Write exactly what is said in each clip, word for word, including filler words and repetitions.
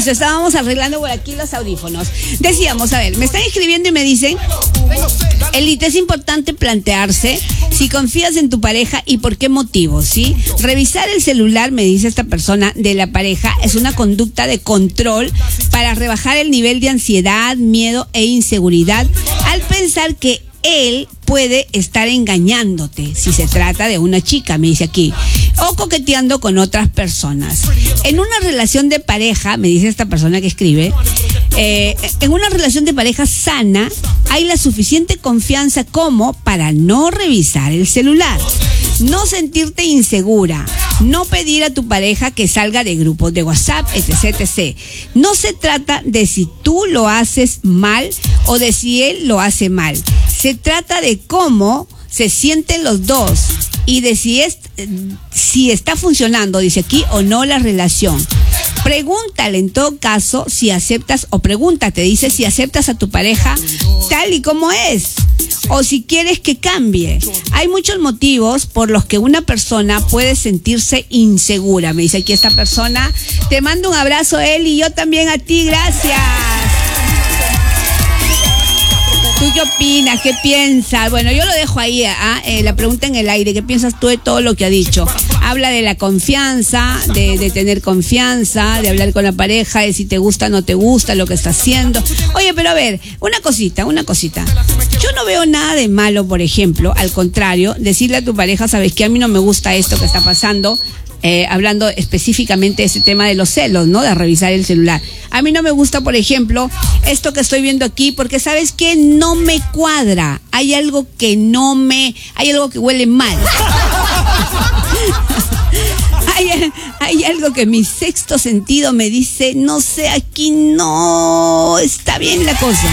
Listo, estábamos arreglando por aquí los audífonos. Decíamos, a ver, me están escribiendo y me dicen, Elite, es importante plantearse si confías en tu pareja y por qué motivo, ¿sí? Revisar el celular, me dice esta persona, de la pareja es una conducta de control para rebajar el nivel de ansiedad, miedo e inseguridad al pensar que él puede estar engañándote si se trata de una chica, me dice aquí, o coqueteando con otras personas. En una relación de pareja, me dice esta persona que escribe, eh, en una relación de pareja sana hay la suficiente confianza como para no revisar el celular, no sentirte insegura, no pedir a tu pareja que salga de grupos de WhatsApp, etc, etcétera. No se trata de si tú lo haces mal o de si él lo hace mal. Se trata de cómo se sienten los dos y de si, es, si está funcionando, dice aquí, o no la relación. Pregúntale en todo caso si aceptas, o pregúntate, dice, si aceptas a tu pareja tal y como es, o si quieres que cambie. Hay muchos motivos por los que una persona puede sentirse insegura, me dice aquí esta persona. Te mando un abrazo, Eli, y yo también a ti, gracias. ¿Tú qué opinas? ¿Qué piensas? Bueno, yo lo dejo ahí, ¿eh? Eh, la pregunta en el aire. ¿Qué piensas tú de todo lo que ha dicho? Habla de la confianza, de, de tener confianza, de hablar con la pareja, de si te gusta o no te gusta lo que está haciendo. Oye, pero a ver, una cosita, una cosita. Yo no veo nada de malo, por ejemplo, al contrario, decirle a tu pareja, ¿sabes qué? A mí no me gusta esto que está pasando. Eh, hablando específicamente de ese tema de los celos, ¿no? De revisar el celular. A mí no me gusta, por ejemplo, esto que estoy viendo aquí, porque ¿sabes qué? No me cuadra. Hay algo que no me... Hay algo que huele mal. hay, hay algo que mi sexto sentido me dice, no sé, aquí no está bien la cosa.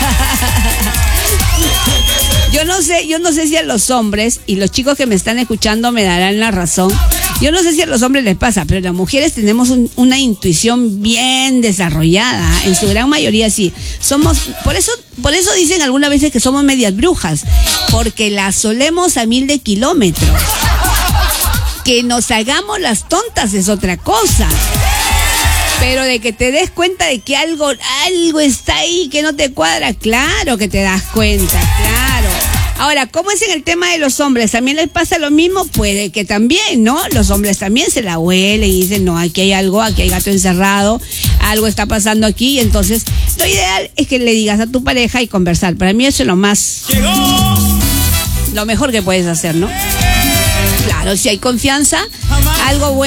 Yo no sé, yo no sé si a los hombres, y los chicos que me están escuchando me darán la razón, yo no sé si a los hombres les pasa, pero las mujeres tenemos un, una intuición bien desarrollada, en su gran mayoría sí. Somos, por eso, por eso dicen algunas veces que somos medias brujas, porque las solemos a mil de kilómetros. Que nos hagamos las tontas es otra cosa. Pero de que te des cuenta de que algo, algo está ahí que no te cuadra, claro que te das cuenta, claro. Ahora, ¿cómo es en el tema de los hombres? ¿También les pasa lo mismo? Puede que también, ¿no? Los hombres también se la huelen y dicen, no, aquí hay algo, aquí hay gato encerrado, algo está pasando aquí, y entonces lo ideal es que le digas a tu pareja y conversar. Para mí eso es lo más... ¡Llegó! Lo mejor que puedes hacer, ¿no? Claro, si hay confianza, algo bueno.